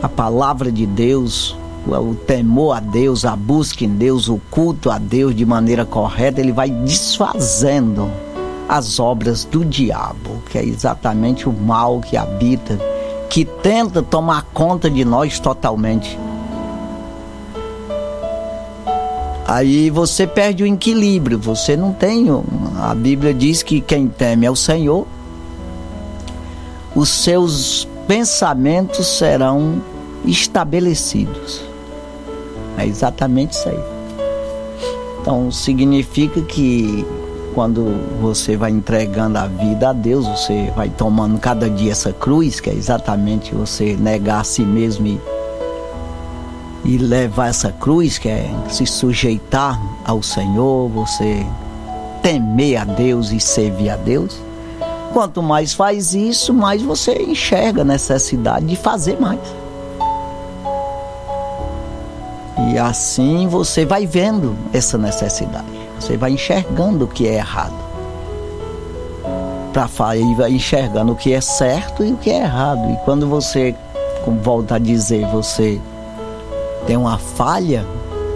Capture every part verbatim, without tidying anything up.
a palavra de Deus, o temor a Deus, a busca em Deus, o culto a Deus de maneira correta, ele vai desfazendo as obras do diabo, que é exatamente o mal que habita, que tenta tomar conta de nós totalmente. Aí você perde o equilíbrio, você não tem... A Bíblia diz que quem teme ao Senhor, os seus pensamentos serão estabelecidos. É exatamente isso aí. Então significa que quando você vai entregando a vida a Deus, você vai tomando cada dia essa cruz, que é exatamente você negar a si mesmo e, e levar essa cruz, que é se sujeitar ao Senhor, você temer a Deus e servir a Deus. Quanto mais faz isso, mais você enxerga a necessidade de fazer mais. E assim você vai vendo essa necessidade. Você vai enxergando o que é errado. Para vai enxergando o que é certo e o que é errado. E quando você, como volta a dizer, você tem uma falha,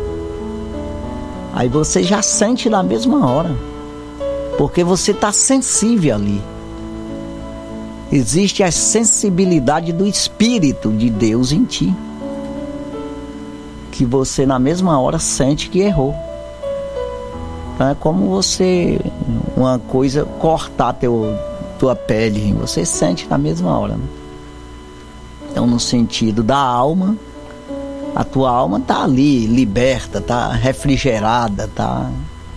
aí você já sente na mesma hora. Porque você está sensível ali. Existe a sensibilidade do Espírito de Deus em ti, que você na mesma hora sente que errou. Então é como você, uma coisa, cortar teu, tua pele, você sente na mesma hora, né? Então no sentido da alma, a tua alma está ali, liberta, está refrigerada, está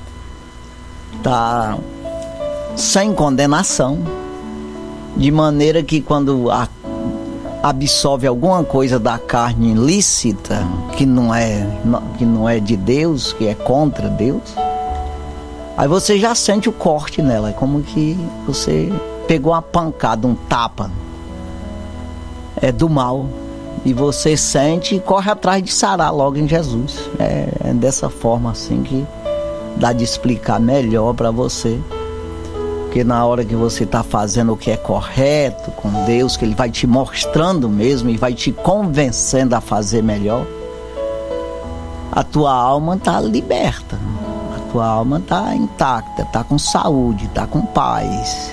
tá sem condenação, de maneira que quando a, absorve alguma coisa da carne ilícita, que não é, que não é de Deus, que é contra Deus, aí você já sente o corte nela. É como que você pegou uma pancada, um tapa, é do mal, e você sente e corre atrás de sarar logo em Jesus. É, é dessa forma assim que dá de explicar melhor para você. Porque na hora que você está fazendo o que é correto com Deus, que Ele vai te mostrando mesmo e vai te convencendo a fazer melhor, a tua alma está liberta, a tua alma está intacta, está com saúde, está com paz.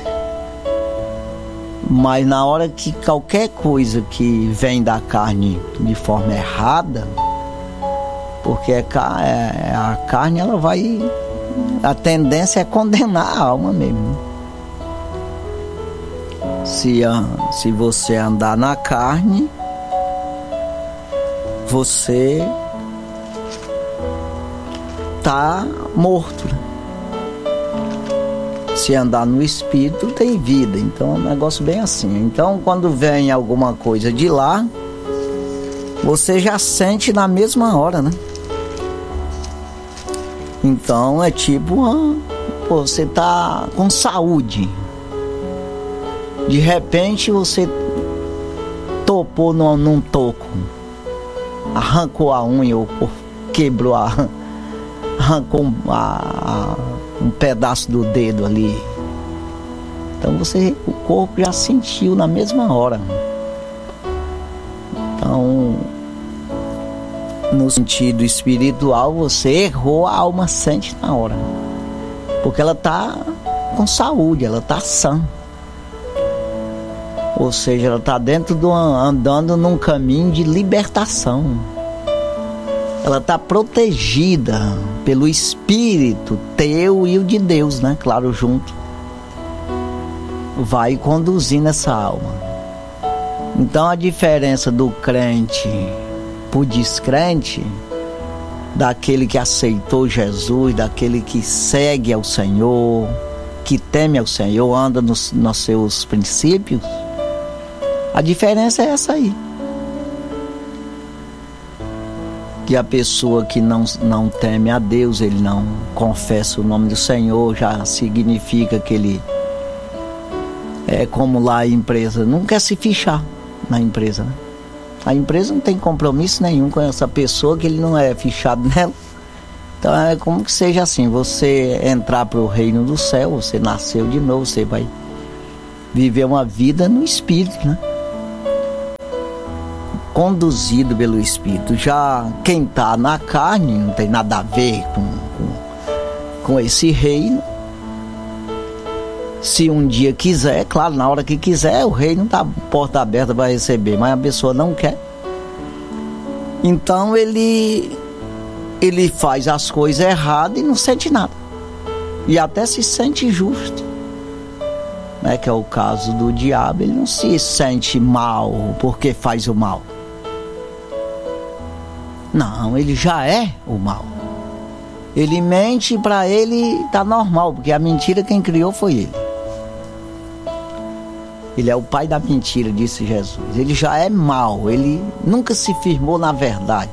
Mas na hora que qualquer coisa que vem da carne de forma errada, porque a carne, ela vai... A tendência é condenar a alma mesmo. Se, se você andar na carne, você está morto. Se andar no Espírito, tem vida. Então é um negócio bem assim. Então quando vem alguma coisa de lá, você já sente na mesma hora, né? Então é tipo, ah, pô, você tá com saúde. De repente você topou num, num toco, arrancou a unha ou quebrou a, arrancou um, a, um pedaço do dedo ali. Então você, o corpo já sentiu na mesma hora. Então, no sentido espiritual, você errou, a alma sente na hora, porque ela está com saúde, ela está sã. Ou seja, ela está dentro de uma, andando num caminho de libertação. Ela está protegida pelo Espírito teu e o de Deus, né? Claro, junto. Vai conduzindo essa alma. Então a diferença do crente pro descrente, daquele que aceitou Jesus, daquele que segue ao Senhor, que teme ao Senhor, anda nos, nos seus princípios, a diferença é essa aí. Que a pessoa que não, não teme a Deus, ele não confessa o nome do Senhor, já significa que ele é como lá a empresa, não quer se fichar na empresa, né? A empresa não tem compromisso nenhum com essa pessoa, que ele não é fichado nela. Então é como que seja assim, você entrar para o reino do céu, você nasceu de novo, você vai viver uma vida no Espírito, né? conduzido pelo Espírito. Já quem está na carne não tem nada a ver com, com, com esse reino. Se um dia quiser, claro, na hora que quiser, o reino está porta aberta para receber, mas a pessoa não quer. Então ele, ele faz as coisas erradas e não sente nada. E até se sente justo. Né, que é o caso do diabo. Ele não se sente mal porque faz o mal. Não, ele já é o mal. Ele mente, para ele tá normal, porque a mentira quem criou foi ele. Ele é o pai da mentira, disse Jesus. Ele já é mal, ele nunca se firmou na verdade.